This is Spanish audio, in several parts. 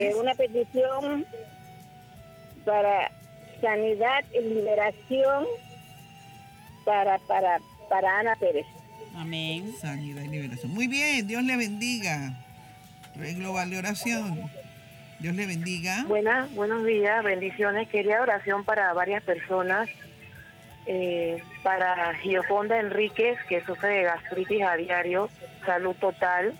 Una petición para sanidad y liberación para Ana Pérez. Amén. Sanidad y liberación. Muy bien, Dios le bendiga. Rey Global de Oración. Dios le bendiga. Buenos días, bendiciones. Quería oración para varias personas. Para Gioconda Enríquez, que sufre de gastritis a diario, salud total.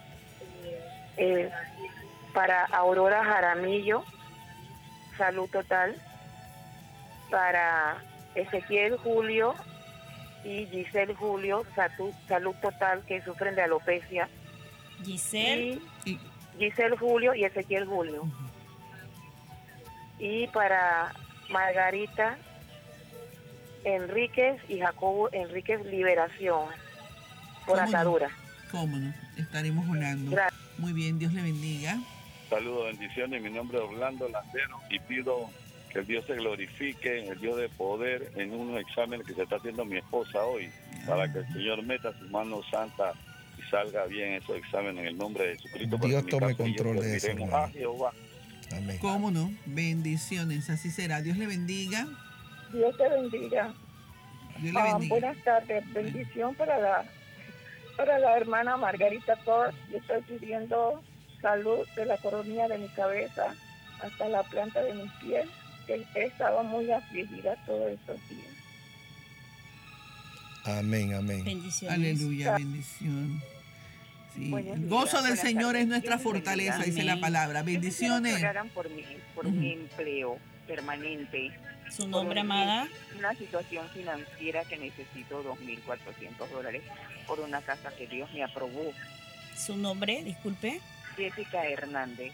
Para Aurora Jaramillo, salud total. Para Ezequiel Julio y Giselle Julio, salud total, que sufren de alopecia. Giselle Julio y Ezequiel Julio. Y para Margarita Enríquez y Jacobo Enríquez, liberación por atadura. ¿Cómo no? Estaremos orando. Gracias. Muy bien, Dios le bendiga. Saludos, bendiciones. Mi nombre es Orlando Landero y pido que el Dios se glorifique, el Dios de poder, en unos exámenes que se está haciendo mi esposa hoy, para que el Señor meta su mano santa y salga bien esos exámenes en el nombre de Jesucristo. Dios tome control de eso. A Jehová. Amén. ¿Cómo no? Bendiciones, así será. Dios le bendiga. Dios te bendiga. Dios le bendiga. Buenas tardes. Bendición para la hermana Margarita Torres. Yo estoy pidiendo salud de la coronilla de mi cabeza hasta la planta de mi piel, que he estado muy afligida todos estos días. Amén, amén. Bendiciones. Aleluya, bendición. Sí. El gozo del Buenas Señor tardes. es nuestra Dios les bendiga. fortaleza, dice la Amén. palabra. Bendiciones. Que oraran por mi empleo permanente. Su nombre, amada. Una situación financiera que necesito $2,400 por una casa que Dios me aprobó. Su nombre, disculpe. Jessica Hernández.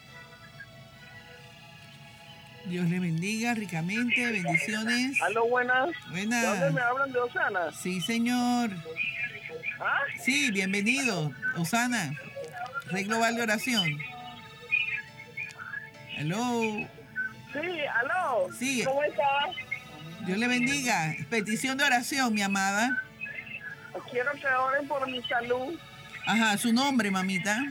Dios le bendiga ricamente. Bendiciones. Aló, buenas. Buenas. ¿De dónde me hablan? ¿De Osana? Sí, señor. ¿Ah? Sí, bienvenido, Osana. Rey Global de Oración. Hello. Sí, aló. Sí. ¿Cómo estás? Dios le bendiga. Petición de oración, mi amada. Quiero que oren por mi salud. Ajá, su nombre, mamita.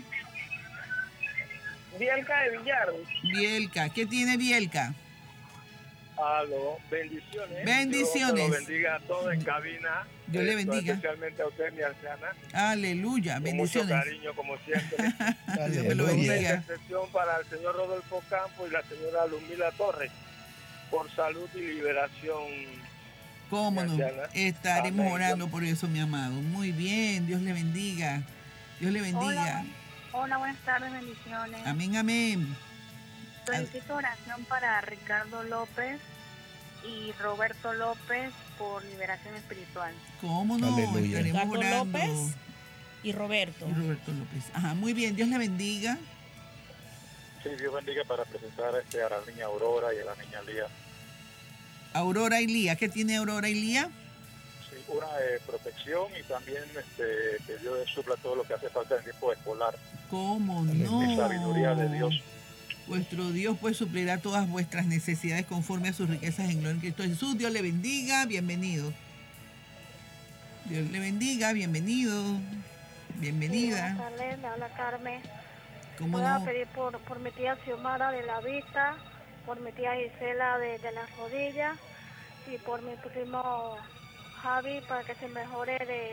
Bielka de Villar. Bielka. ¿Qué tiene Bielka? Aló, bendiciones. Bendiciones. Dios los bendiga a todos en cabina. Dios le bendiga. Especialmente a usted, mi anciana. Aleluya, Con bendiciones. mucho cariño, como siempre. Dios me lo Una bendiga. excepción para el señor Rodolfo Campos y la señora Lumila Torres por salud y liberación. ¿Cómo no? Anciana. Estaremos Amén. orando por eso, mi amado. Muy bien, Dios le bendiga. Dios le bendiga. Hola, buenas tardes, bendiciones. Amén, amén. Solicito oración para Ricardo López y Roberto López por liberación espiritual. ¿Cómo no? Aleluya. Estaremos Ricardo orando. López y Roberto. Y Roberto López. Ajá, muy bien, Dios le bendiga. Sí, Dios bendiga para presentar a la niña Aurora y a la niña Lía. Aurora y Lía. ¿Qué tiene Aurora y Lía? Sí, una protección y también que Dios supla todo lo que hace falta en tiempo escolar. ¿Cómo Y no? sabiduría de Dios. Vuestro Dios pues suplirá todas vuestras necesidades conforme a sus riquezas en gloria en Cristo Jesús. Dios le bendiga, bienvenido. Dios le bendiga, bienvenido. Bienvenida. Buenas tardes, le habla Carmen. ¿Cómo Voy a no? pedir por mi tía Xiomara de la vista, por mi tía Gisela de las rodillas y por mi primo Javi para que se mejore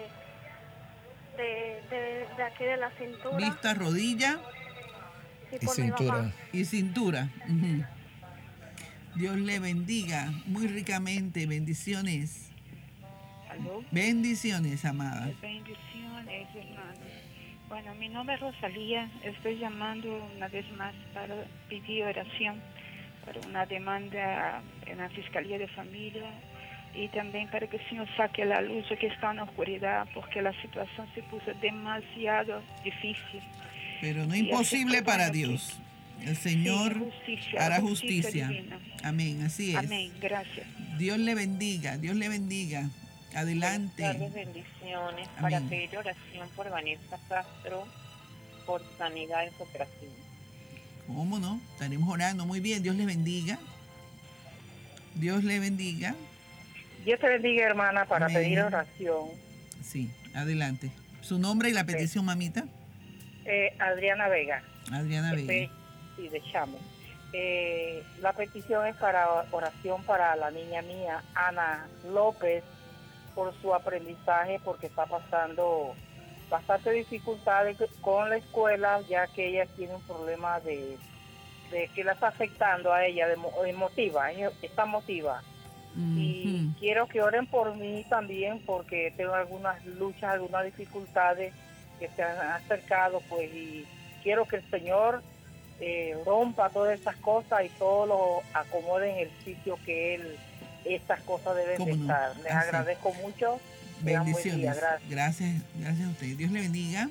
de aquí de la cintura. Vista, rodilla Y Y por mi cintura. mamá. y cintura. Ujú. Dios le bendiga muy ricamente. Bendiciones. ¿Aló? Bendiciones, amada. Bendiciones, hermano. Bueno, mi nombre es Rosalía. Estoy llamando una vez más para pedir oración para una demanda en la Fiscalía de Familia y también para que el Señor saque a la luz lo que está en la oscuridad, porque la situación se puso demasiado difícil. Pero no Y imposible así que, para bueno, Dios. El Señor sí, justicia, hará justicia justicia. divina. Amén, así es. Amén, gracias. Dios le bendiga, Dios le bendiga. Adelante. Buenas tardes, bendiciones. Amén. Para pedir oración por Vanessa Castro, por sanidad en su operación. ¿Cómo no? Estaremos orando. Muy bien, Dios le bendiga. Dios le bendiga. Dios te bendiga, hermana, para Amén. pedir oración. Sí, adelante. Su nombre y la petición, mamita. Adriana Vega. Adriana Vega. sí, de Chame. La petición es para oración para la niña mía, Ana López, por su aprendizaje, porque está pasando bastante dificultades con la escuela, ya que ella tiene un problema de que la está afectando a ella, emotiva, ella está emotiva. Y quiero que oren por mí también, porque tengo algunas luchas, algunas dificultades que se han acercado, pues, y quiero que el Señor rompa todas esas cosas y todo lo acomode en el sitio que estas cosas deben de estar. Les agradezco mucho. Bendiciones. Día, gracias. Gracias a usted. Dios le bendiga.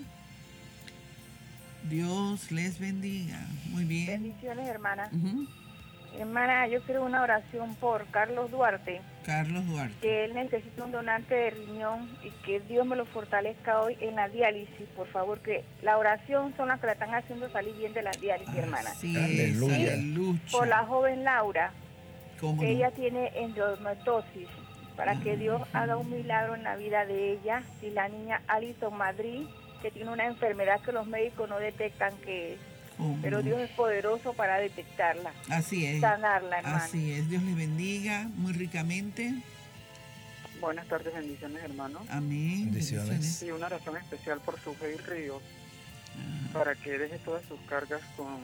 Dios les bendiga. Muy bien. Bendiciones, hermana. Hermana, yo quiero una oración por Carlos Duarte. Carlos Duarte. Que él necesita un donante de riñón y que Dios me lo fortalezca hoy en la diálisis, por favor, que la oración son las que la están haciendo salir bien de la diálisis, hermana. Sí, aleluya. Por la joven Laura, que ella no? tiene endometriosis, para que Dios haga un milagro en la vida de ella, y la niña Alison Madrid, que tiene una enfermedad que los médicos no detectan qué es. Pero Dios es poderoso para detectarla. Así es. Sanarla, hermano. Así es. Dios les bendiga muy ricamente. Buenas tardes, bendiciones, hermano. Amén. Bendiciones. Y una oración especial por Sujei Ríos, para que deje todas sus cargas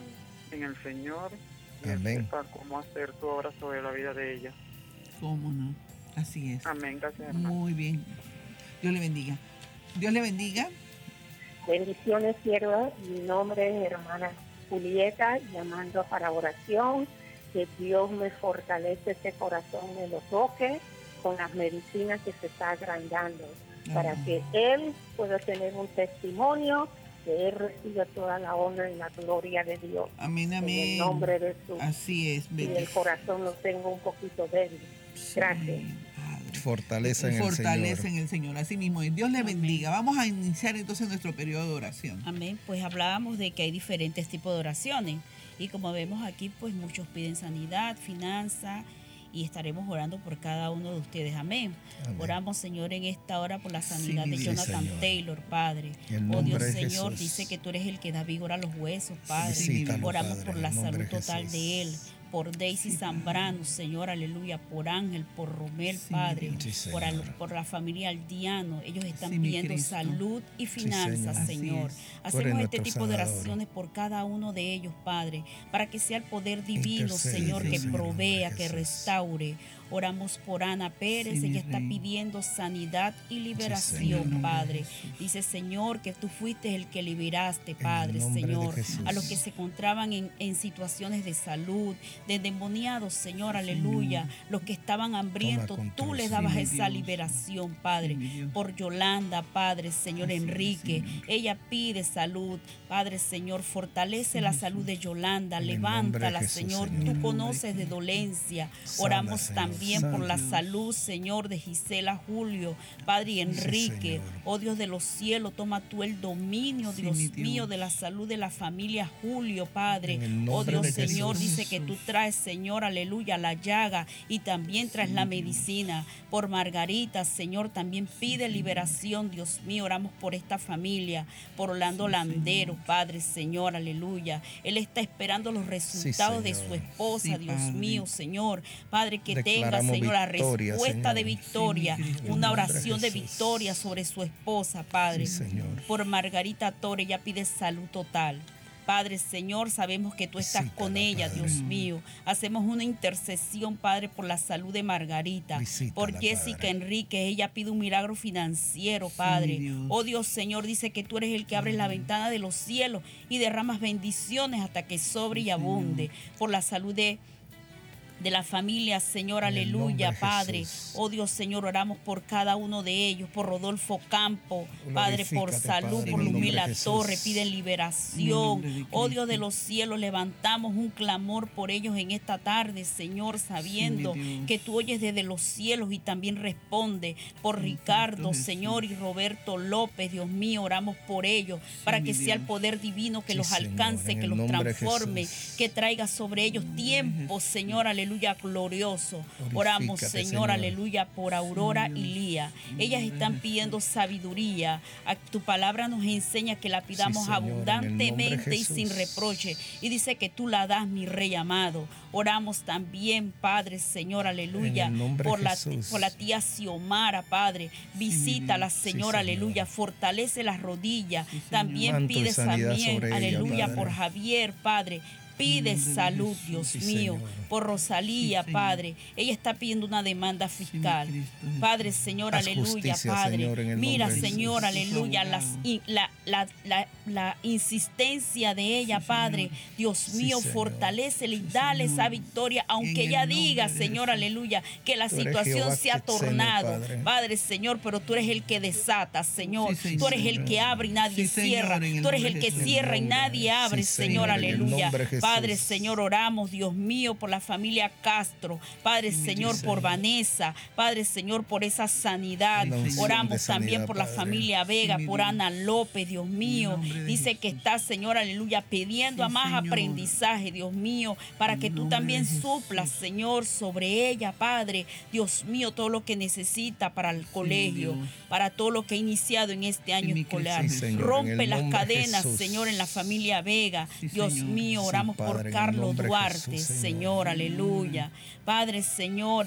en el Señor y amén. Sepa cómo hacer tu obra sobre la vida de ella. ¿Cómo no? Así es. Amén, gracias, hermano. Muy bien. Dios le bendiga. Dios le bendiga. Bendiciones, sierva. Mi nombre es hermana Julieta, llamando para oración, que Dios me fortalece ese corazón, me lo toque con las medicinas que se está agrandando, para que Él pueda tener un testimonio, que Él reciba toda la honra y la gloria de Dios. Amén, amén. En el nombre de Jesús. Así es. Y el corazón lo tengo un poquito débil. Gracias. Fortaleza en el Señor. Fortaleza en el Señor. Así mismo es. Dios le bendiga. Vamos a iniciar entonces nuestro periodo de oración. Amén. Pues hablábamos de que hay diferentes tipos de oraciones. Y como vemos aquí, pues muchos piden sanidad, finanza, y estaremos orando por cada uno de ustedes. Amén. Oramos, Señor, en esta hora por la sanidad de Jonathan Taylor, Padre. Oh Dios, Señor, dice que tú eres el que da vigor a los huesos, Padre. Oramos por la salud total de él. Por Daisy Zambrano, Señor, aleluya, por Ángel, por Romel, Padre, por la familia Aldiano. Ellos están pidiendo salud y finanzas, Señor. Hacemos este tipo de oraciones por cada uno de ellos, Padre, para que sea el poder divino, Señor, que provea, que restaure. Oramos por Ana Pérez, ella está pidiendo sanidad y liberación, Padre. Dice, Señor, que tú fuiste el que liberaste, Padre, Señor, a los que se encontraban en situaciones de salud, de endemoniados, Señor, aleluya. Los que estaban hambrientos, tú les dabas esa liberación, Padre. Por Yolanda, Padre, Señor, Enrique, ella pide salud, Padre, Señor, fortalece la salud de Yolanda, levántala, Señor, tú conoces de dolencia. Oramos también por la salud, Señor, de Gisela Julio, Padre, y Enrique. Oh Dios de los cielos, toma tú el dominio, Dios mío, de la salud de la familia Julio, Padre. Oh Dios, Señor, dice que tú traes, Señor, aleluya, la llaga, y también traes la medicina. Por Margarita, Señor, también pide liberación, Dios mío. Oramos por esta familia, por Orlando Landero, Padre, Señor, aleluya. Él está esperando los resultados de su esposa, Dios mío, Señor. Padre, que tenga, Señor, la respuesta de victoria, una oración de victoria sobre su esposa, Padre. Por Margarita Torres, ella pide salud total. Padre, Señor, sabemos que tú estás con ella, Dios mío. Hacemos una intercesión, Padre, por la salud de Margarita. Por Jessica Enrique, ella pide un milagro financiero, Padre. Oh Dios, Señor, dice que tú eres el que abre la ventana de los cielos y derramas bendiciones hasta que sobre y abunde. Por la salud de la familia, Señor, aleluya, Padre. Oh Dios, Señor, oramos por cada uno de ellos, por Rodolfo Campo, Padre, por salud, por Lumila Torre, piden liberación. Oh Dios de los cielos, levantamos un clamor por ellos en esta tarde, Señor, sabiendo que tú oyes desde los cielos y también responde. Por Ricardo, Señor, y Roberto López, Dios mío, oramos por ellos, para que sea el poder divino que los alcance, que los transforme, que traiga sobre ellos tiempo, Señor, aleluya, aleluya, glorioso. Oramos, Señor, aleluya, por Aurora y Lía. Ellas están pidiendo sabiduría. Tu palabra nos enseña que la pidamos abundantemente y sin reproche. Y dice que tú la das, mi Rey amado. Oramos también, Padre, Señor, aleluya, por la tía Xiomara, Padre. Visítala, Señor, aleluya. Fortalece las rodillas. También pide también, aleluya, por Javier, Padre. Pide salud, Dios mío, por Rosalía, Padre. Ella está pidiendo una demanda fiscal. Padre, Señor, aleluya, Padre. Mira, Señor, aleluya, la insistencia de ella, Padre. Dios mío, fortalécele y dale esa victoria, aunque ella diga, Señor, aleluya, que la situación se ha tornado. Padre, Señor, pero tú eres el que desata, Señor. Tú eres el que abre y nadie cierra. Tú eres el que cierra y nadie abre, Señor, aleluya. Padre, Señor, oramos, Dios mío, por la familia Castro. Padre, Señor, por Vanessa. Padre, Señor, por esa sanidad. Oramos también por la familia Vega, por Ana López, Dios mío. Dice que está, Señor, aleluya, pidiendo a más aprendizaje, Dios mío, para que tú también suplas, Señor, sobre ella, Padre. Dios mío, todo lo que necesita para el colegio, para todo lo que ha iniciado en este año escolar. Rompe las cadenas, Señor, en la familia Vega. Dios mío, oramos por Carlos Duarte, Señor, aleluya. Padre, Señor,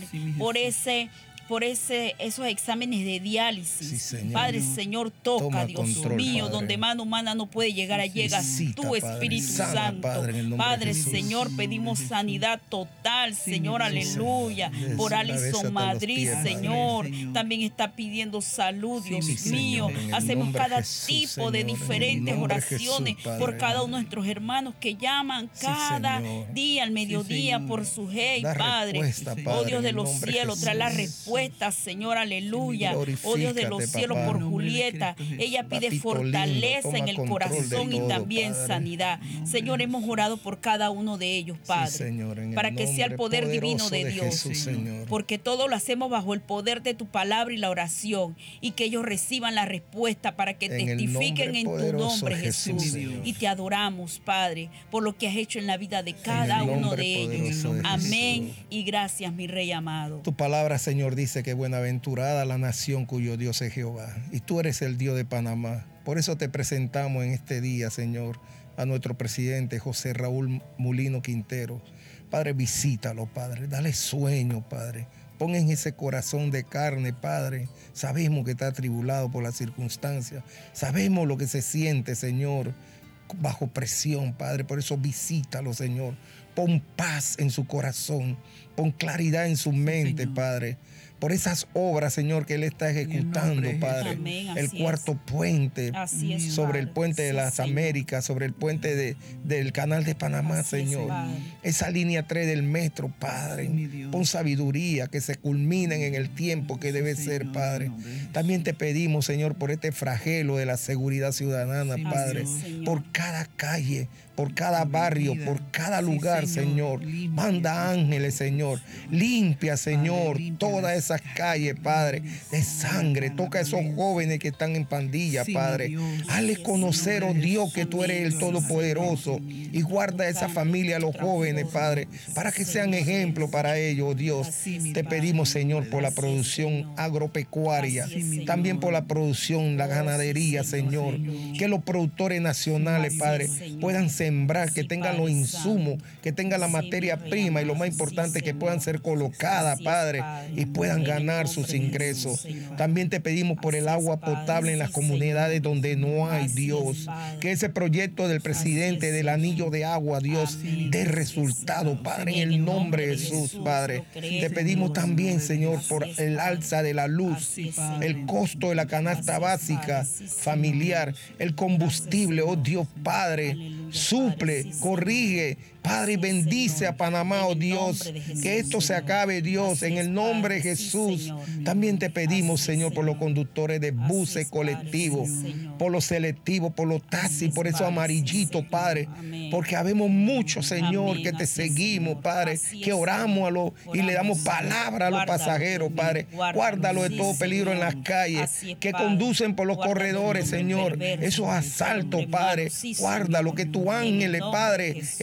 por esos exámenes de diálisis. Padre, Señor, toca, Dios mío, donde mano humana no puede llegar, llegas tú, Espíritu Santo. Padre, Señor, pedimos sanidad total, Señor, aleluya. Por Alison Madrid, Señor, también está pidiendo salud, Dios mío. Hacemos cada tipo de diferentes oraciones por cada uno de nuestros hermanos que llaman cada día al mediodía por su hey, Padre. Oh Dios de los cielos, trae la respuesta, Señor, aleluya. Oh Dios de los cielos, por Julieta. Ella pide fortaleza en el corazón y también sanidad. Señor, hemos orado por cada uno de ellos, Padre, para que sea el poder divino de Dios, porque todo lo hacemos bajo el poder de tu palabra y la oración, y que ellos reciban la respuesta para que testifiquen en tu nombre, Jesús. Y te adoramos, Padre, por lo que has hecho en la vida de cada uno de ellos. Amén y gracias, mi Rey amado. Tu palabra, Señor, dice que buenaventurada la nación cuyo Dios es Jehová, y tú eres el Dios de Panamá. Por eso te presentamos en este día, Señor, a nuestro presidente José Raúl Mulino Quintero. Padre, visítalo, Padre, dale sueño, Padre. Pon en ese corazón de carne, Padre. Sabemos que está atribulado por las circunstancias. Sabemos lo que se siente, Señor, bajo presión, Padre. Por eso visítalo, Señor. Pon paz en su corazón. Pon claridad en su mente, Padre. Por esas obras, Señor, que Él está ejecutando, Padre. Amén, el cuarto puente sobre el puente de las Américas, sobre el puente del canal de Panamá, Señor. Esa línea 3 del metro, Padre. Pon sabiduría, que se culminen en el tiempo que debe ser, Padre. También te pedimos, Señor, por este flagelo de la seguridad ciudadana, Padre. Por cada calle, por cada barrio, por cada lugar, Señor. Manda ángeles, Señor. Limpia, Señor, todas esas calles, Padre, de sangre. Toca a esos jóvenes que están en pandilla, Padre. Hazle conocer, oh Dios, que tú eres el Todopoderoso. Y guarda a esa familia, a los jóvenes, Padre, para que sean ejemplo para ellos, oh Dios. Te pedimos, Señor, por la producción agropecuaria. También por la producción, la ganadería, Señor. Que los productores nacionales, Padre, puedan sembrar, que tengan los insumos, que tengan la materia prima y lo más importante, que puedan ser colocadas, Padre, y puedan ganar sus ingresos. También te pedimos por el agua potable en las comunidades donde no hay, Dios. Que ese proyecto del presidente del anillo de agua, Dios, dé resultado, Padre, en el nombre de Jesús, Padre. Te pedimos también, Señor, por el alza de la luz, el costo de la canasta básica familiar, el combustible, oh Dios, Padre. Suple, corrige, Padre, y bendice a Panamá, oh Dios. Que esto se acabe, Dios, en el nombre de Jesús. También te pedimos, Señor, por los conductores de buses colectivos, por los selectivos, por los taxis, por esos amarillitos, Padre. Porque habemos muchos, Señor, que te seguimos, Padre, que oramos y le damos palabra a los pasajeros, Padre. Guárdalo de todo peligro en las calles, que conducen por los corredores, Señor. Esos asaltos, Padre, guárdalo, que tus ángeles, Padre, estén con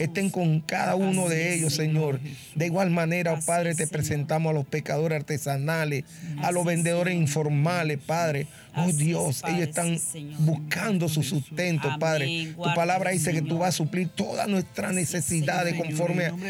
con cada uno de ellos, Señor. De igual manera, Padre, te presentamos a los pescadores artesanales, a los vendedores informales, Padre. Oh Dios, ellos están buscando su sustento, Padre. Tu palabra dice que tú vas a suplir todas nuestras necesidades conforme